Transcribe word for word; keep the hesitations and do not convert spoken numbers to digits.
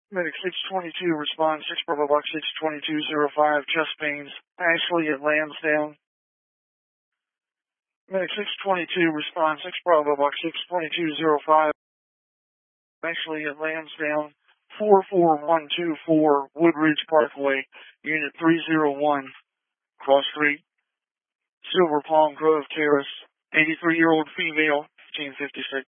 Medic six twenty-two, respond six Bravo Box six twenty-two oh five, chest pains, Ashley at Lansdowne. Medic six twenty-two, respond six Bravo Box six twenty-two oh five, Ashley at Lansdowne, four four one two four, Woodridge Parkway, Unit three oh one, Cross Street, Silver Palm Grove Terrace, eighty-three-year-old female, fifteen fifty-six.